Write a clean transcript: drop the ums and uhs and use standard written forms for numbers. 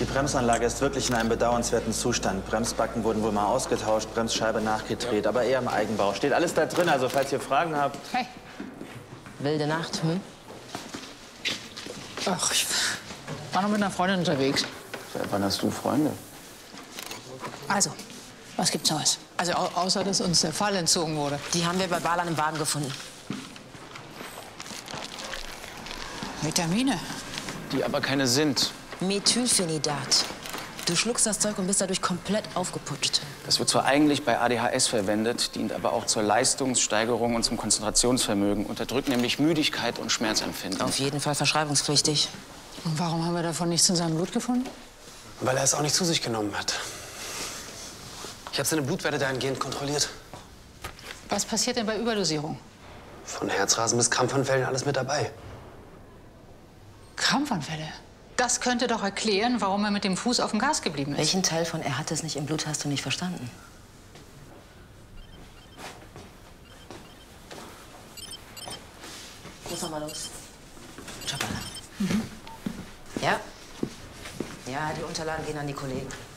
Die Bremsanlage ist wirklich in einem bedauernswerten Zustand. Bremsbacken wurden wohl mal ausgetauscht, Bremsscheibe nachgedreht, aber eher im Eigenbau. Steht alles da drin, also falls ihr Fragen habt. Hey. Wilde Nacht, hm? Ach, ich war noch mit einer Freundin unterwegs. Seit wann hast du Freunde? Also, was gibt's Neues? Also außer, dass uns der Fall entzogen wurde. Die haben wir bei Balan im Wagen gefunden. Vitamine. Die aber keine sind. Methylphenidat. Du schluckst das Zeug und bist dadurch komplett aufgeputscht. Das wird zwar eigentlich bei ADHS verwendet, dient aber auch zur Leistungssteigerung und zum Konzentrationsvermögen, unterdrückt nämlich Müdigkeit und Schmerzempfinden. Auf jeden Fall verschreibungspflichtig. Und warum haben wir davon nichts in seinem Blut gefunden? Weil er es auch nicht zu sich genommen hat. Ich habe seine Blutwerte dahingehend kontrolliert. Was passiert denn bei Überdosierung? Von Herzrasen bis Krampfanfällen alles mit dabei. Krampfanfälle. Das könnte doch erklären, warum er mit dem Fuß auf dem Gas geblieben ist. Welchen Teil von er hat es nicht im Blut hast du nicht verstanden? Muss noch mal los. Schabala. Ja? Ja, die Unterlagen gehen an die Kollegen.